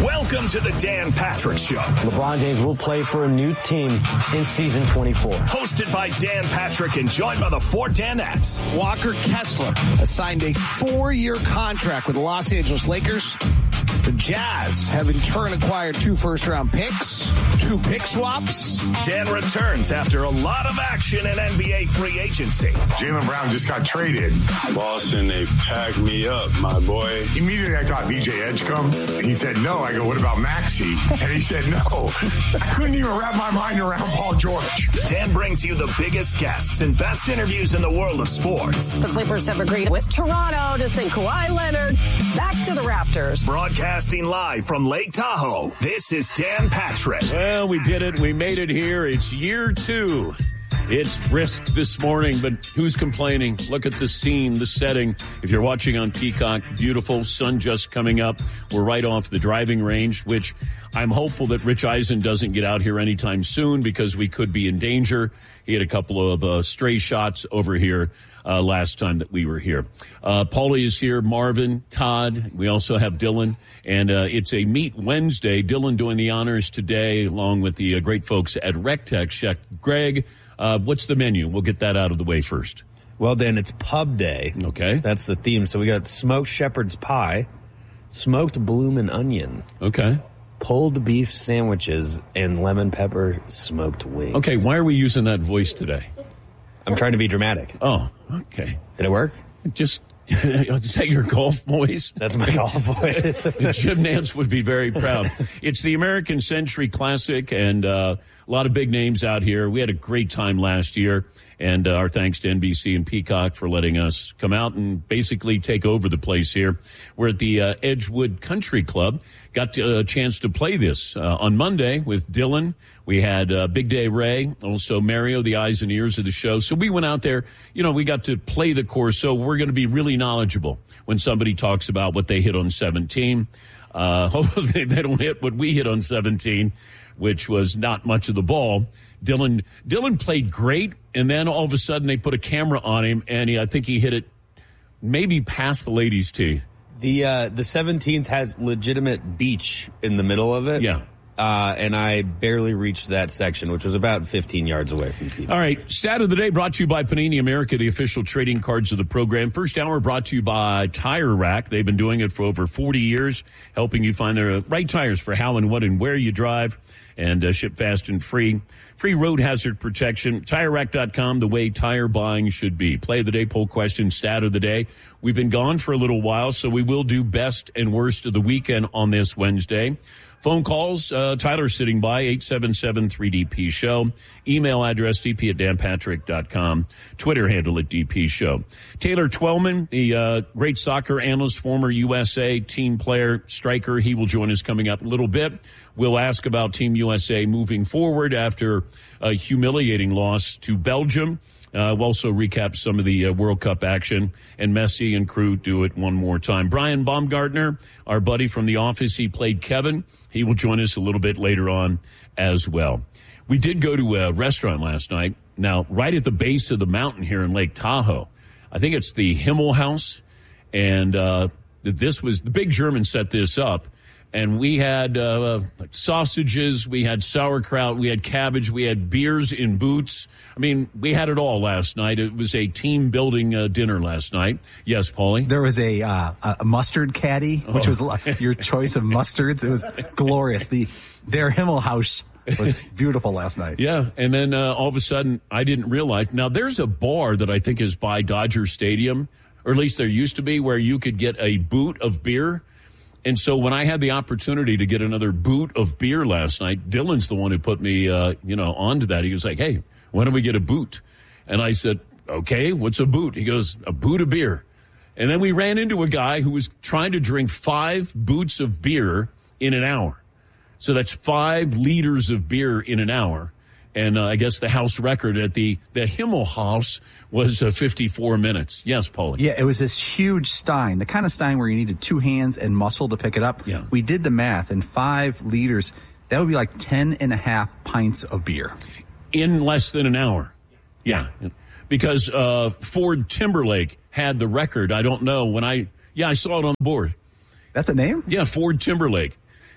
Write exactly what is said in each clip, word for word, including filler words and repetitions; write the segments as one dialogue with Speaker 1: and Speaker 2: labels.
Speaker 1: Welcome to the Dan Patrick Show.
Speaker 2: LeBron James will play for a new team in season twenty-four.
Speaker 1: Hosted by Dan Patrick and joined by the four Danettes.
Speaker 3: Walker Kessler has signed a four-year contract with the Los Angeles Lakers. The Jazz have in turn acquired two first-round picks, two pick swaps.
Speaker 1: Dan returns after a lot of action in N B A free agency.
Speaker 4: Jaylen Brown just got traded.
Speaker 5: Boston, they packed me up, my boy.
Speaker 4: Immediately I thought B J Edgecombe. He said no. I go, what about Maxey? And he said no. I couldn't even wrap my mind around Paul George.
Speaker 1: Dan brings you the biggest guests and best interviews in the world of sports.
Speaker 6: The Clippers have agreed with Toronto to send Kawhi Leonard back to the Raptors.
Speaker 1: Broadcasting live from Lake Tahoe, this is Dan Patrick.
Speaker 7: Well, we did it. We made it here. It's year two. It's brisk this morning, but who's complaining? Look at the scene, the setting. If you're watching on Peacock, beautiful, sun just coming up. We're right off the driving range, which I'm hopeful that Rich Eisen doesn't get out here anytime soon because we could be in danger. He had a couple of uh, stray shots over here uh, last time that we were here. Uh, Paulie is here, Marvin, Todd. We also have Dylan. And uh, it's a Meet Wednesday. Dylan doing the honors today, along with the uh, great folks at Rectex. Chef Greg, uh, what's the menu? We'll get that out of the way first.
Speaker 8: Well, Dan, it's pub day.
Speaker 7: Okay.
Speaker 8: That's the theme. So we got smoked shepherd's pie, smoked bloomin' onion.
Speaker 7: Okay.
Speaker 8: Pulled beef sandwiches, and lemon pepper smoked wings.
Speaker 7: Okay, why are we using that voice today?
Speaker 8: I'm trying to be dramatic.
Speaker 7: Oh, okay.
Speaker 8: Did it work?
Speaker 7: Just... Is that your golf voice?
Speaker 8: That's my golf voice.
Speaker 7: Jim Nance would be very proud. It's the American Century Classic, and uh, a lot of big names out here. We had a great time last year, and uh, our thanks to N B C and Peacock for letting us come out and basically take over the place here. We're at the uh, Edgewood Country Club. Got to, a chance to play this uh, on Monday with Dylan. We had uh, Big Day Ray, also Mario, the eyes and ears of the show. So we went out there, you know, we got to play the course. So we're going to be really knowledgeable when somebody talks about what they hit on seventeen. Uh, hopefully they, they don't hit what we hit on seventeen, which was not much of the ball. Dylan, Dylan played great, and then all of a sudden they put a camera on him, and he, I think he hit it maybe past the ladies' tee.
Speaker 8: The uh, the seventeenth has legitimate beach in the middle of it.
Speaker 7: Yeah.
Speaker 8: Uh, and I barely reached that section, which was about fifteen yards away from the tee.
Speaker 7: All right. Stat of the day brought to you by Panini America, the official trading cards of the program. First hour brought to you by Tire Rack. They've been doing it for over forty years, helping you find the right tires for how and what and where you drive, and uh, ship fast and free. Free road hazard protection. Tire Rack dot com, the way tire buying should be. Play of the day, poll question, stat of the day. We've been gone for a little while, so we will do best and worst of the weekend on this Wednesday. Phone calls, uh, Tyler's sitting by, eight seven seven three D P show. Email address, d p at dan patrick dot com. Twitter handle at D P show. Taylor Twellman, the uh, great soccer analyst, former U S A team player, striker, he will join us coming up in a little bit. We'll ask about Team U S A moving forward after a humiliating loss to Belgium. Uh, we'll also recap some of the uh, World Cup action, and Messi and crew do it one more time. Brian Baumgartner, our buddy from the office, he played Kevin. He will join us a little bit later on as well. We did go to a restaurant last night. Now, right at the base of the mountain here in Lake Tahoe, I think it's the Himmel House, and uh, this was, the Big German set this up. And we had uh, sausages, we had sauerkraut, we had cabbage, we had beers in boots. I mean, we had it all last night. It was a team-building uh, dinner last night. Yes, Paulie?
Speaker 9: There was a, uh, a mustard caddy, which oh. was your choice of mustards. It was glorious. The Der Himmelhaus was beautiful last night.
Speaker 7: Yeah, and then uh, all of a sudden, I didn't realize. Now, there's a bar that I think is by Dodger Stadium, or at least there used to be, where you could get a boot of beer. And so when I had the opportunity to get another boot of beer last night, Dylan's the one who put me, uh, you know, onto that. He was like, hey, why don't we get a boot? And I said, okay, what's a boot? He goes, a boot of beer. And then we ran into a guy who was trying to drink five boots of beer in an hour. So that's five liters of beer in an hour. And uh, I guess the house record at the, the Himmelhaus was uh, fifty-four minutes. Yes, Paulie.
Speaker 9: Yeah, it was this huge stein, the kind of stein where you needed two hands and muscle to pick it up.
Speaker 7: Yeah.
Speaker 9: We did the math, and five liters, that would be like ten and a half pints of beer.
Speaker 7: In less than an hour. Yeah. Because uh, Ford Timberlake had the record. I don't know when I, yeah, I saw it on the board.
Speaker 9: That's a name?
Speaker 7: Yeah, Ford Timberlake.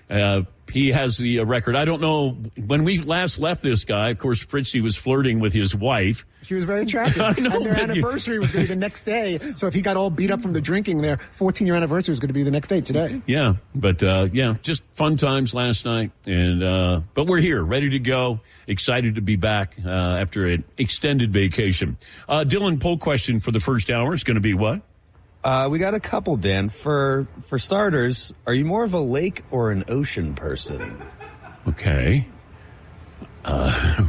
Speaker 7: Uh, he has the uh, record. I don't know. When we last left this guy, of course, Fritzy was flirting with his wife.
Speaker 10: She was very attractive.
Speaker 7: I know,
Speaker 10: and their
Speaker 7: but you-
Speaker 10: anniversary was going to be the next day. So if he got all beat up from the drinking, their fourteen-year anniversary was going to be the next day today.
Speaker 7: Yeah, but uh, yeah, just fun times last night, and uh, but we're here, ready to go, excited to be back uh, after an extended vacation. Uh, Dylan, poll question for the first hour is going to be what?
Speaker 8: Uh, we got a couple, Dan. For for starters, are you more of a lake or an ocean person?
Speaker 7: Okay. Uh,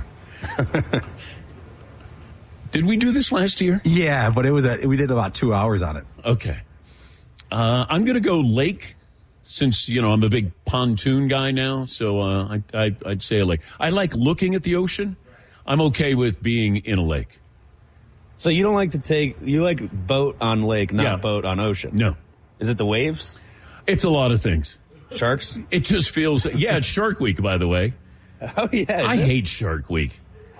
Speaker 7: did we do this last year?
Speaker 9: Yeah, but it was a, we did about two hours on it.
Speaker 7: Okay. Uh, I'm going to go lake, since, you know, I'm a big pontoon guy now, so uh, I, I, I'd say a lake. I like looking at the ocean. I'm okay with being in a lake.
Speaker 8: So you don't like to take, you like boat on lake, not
Speaker 7: Yeah.
Speaker 8: boat on ocean?
Speaker 7: No.
Speaker 8: Is it the waves?
Speaker 7: It's a lot of things.
Speaker 8: Sharks?
Speaker 7: It just feels, yeah, it's Shark Week, by the way.
Speaker 8: Oh, yeah.
Speaker 7: I hate Shark Week.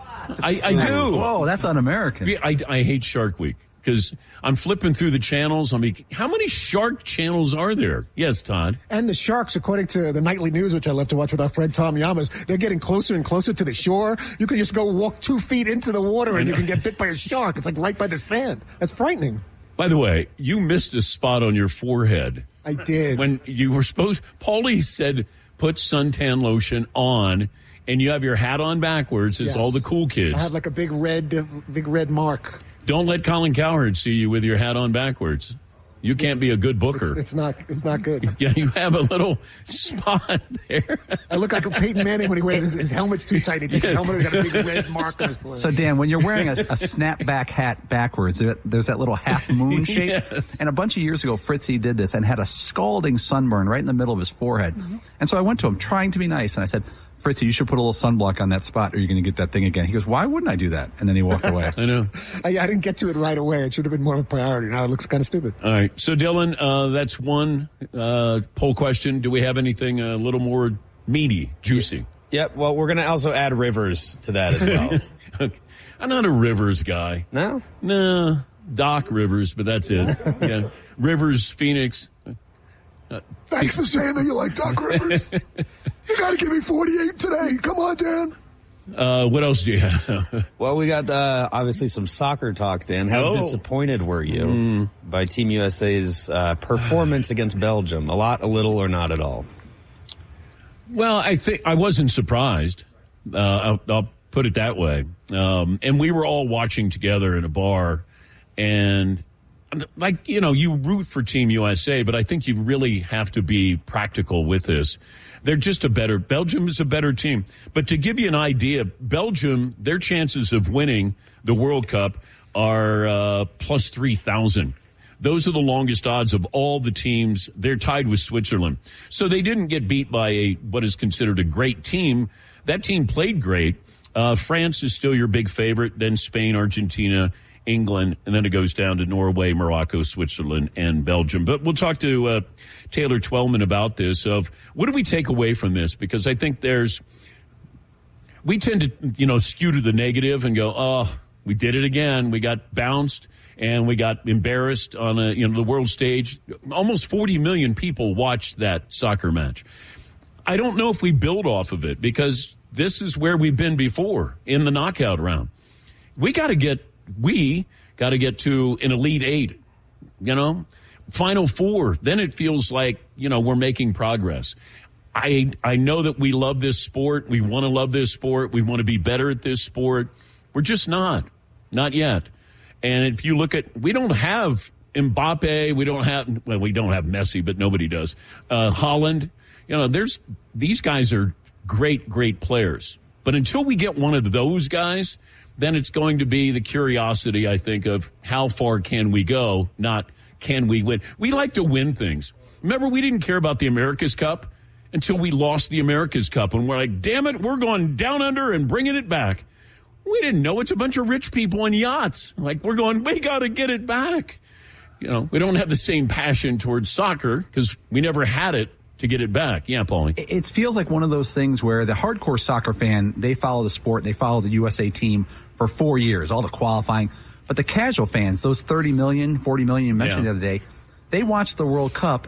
Speaker 7: I, I do.
Speaker 9: Whoa, that's un-American.
Speaker 7: I, I hate Shark Week because I'm flipping through the channels. I mean, how many shark channels are there? Yes, Todd.
Speaker 10: And the sharks, according to the nightly news, which I love to watch with our friend Tom Yamas, they're getting closer and closer to the shore. You can just go walk two feet into the water and you can get bit by a shark. It's like right by the sand. That's frightening.
Speaker 7: By the way, you missed a spot on your forehead.
Speaker 10: I did.
Speaker 7: When you were supposed, Paulie said, put suntan lotion on, and you have your hat on backwards as
Speaker 10: Yes.
Speaker 7: all the cool kids.
Speaker 10: I have like a big red, uh, big red mark.
Speaker 7: Don't let Colin Cowherd see you with your hat on backwards. You can't be a good booker.
Speaker 10: It's, it's not. It's not good.
Speaker 7: Yeah, you have a little spot there.
Speaker 10: I look like a Peyton Manning when he wears his, his helmet's too tight. He takes his helmet and got a big red mark on his forehead.
Speaker 9: So, Dan, when you're wearing a, a snapback hat backwards, there- there's that little half moon shape.
Speaker 7: Yes.
Speaker 9: And a bunch of years ago, Fritzy did this and had a scalding sunburn right in the middle of his forehead.
Speaker 10: Mm-hmm.
Speaker 9: And so I went to him trying to be nice, and I said, Fritzy, you should put a little sunblock on that spot or you're going to get that thing again. He goes, why wouldn't I do that? And then he walked away.
Speaker 7: I know.
Speaker 10: I, I didn't get to it right away. It should have been more of a priority. Now it looks kind of stupid.
Speaker 7: All right. So, Dylan, uh, that's one uh, poll question. Do we have anything a little more meaty, juicy?
Speaker 8: Yep. Well, we're going to also add Rivers to that as well.
Speaker 7: Okay. I'm not a Rivers guy.
Speaker 8: No?
Speaker 7: No. Doc Rivers, but that's it. Yeah. Rivers, Phoenix. Uh,
Speaker 10: Thanks for saying that you like Doc Rivers. You got to give me forty-eight today. Come on, Dan.
Speaker 7: Uh, what else do you have?
Speaker 8: Well, we got uh, obviously some soccer talk, Dan. How
Speaker 7: Oh.
Speaker 8: disappointed were you
Speaker 7: Mm.
Speaker 8: by Team U S A's uh, performance against Belgium? A lot, a little, or not at all?
Speaker 7: Well, I think I wasn't surprised. Uh, I'll, I'll put it that way. Um, and we were all watching together in a bar, and like, you know, you root for Team U S A, but I think you really have to be practical with this. They're just a better, Belgium is a better team. But to give you an idea, Belgium, their chances of winning the World Cup are uh, plus three thousand. Those are the longest odds of all the teams. They're tied with Switzerland. So they didn't get beat by a what is considered a great team. That team played great. Uh, France is still your big favorite, then Spain, Argentina, England, and then it goes down to Norway, Morocco, Switzerland, and Belgium. But we'll talk to uh, Taylor Twellman about this, of what do we take away from this? Because I think there's, we tend to, you know, skew to the negative and go, oh, we did it again. We got bounced and we got embarrassed on a, you know, the world stage. Almost forty million people watched that soccer match. I don't know if we build off of it, because this is where we've been before in the knockout round. We got to get, we got to get to an Elite Eight, you know, Final Four. Then it feels like, you know, we're making progress. I I know that we love this sport. We want to love this sport. We want to be better at this sport. We're just not. Not yet. And if you look at, we don't have Mbappe. We don't have, well, we don't have Messi, but nobody does. Uh, Holland. You know, there's, these guys are great, great players. But until we get one of those guys, then it's going to be the curiosity, I think, of how far can we go, not can we win. We like to win things. Remember, we didn't care about the America's Cup until we lost the America's Cup. And we're like, damn it, we're going down under and bringing it back. We didn't know it's a bunch of rich people on yachts. Like, we're going, we got to get it back. You know, we don't have the same passion towards soccer because we never had it to get it back. Yeah, Paulie.
Speaker 9: It it feels like one of those things where the hardcore soccer fan, they follow the sport, they follow the U S A team for four years, all the qualifying. But the casual fans, those thirty million, forty million you mentioned
Speaker 7: Yeah.
Speaker 9: the other day, they watch the World Cup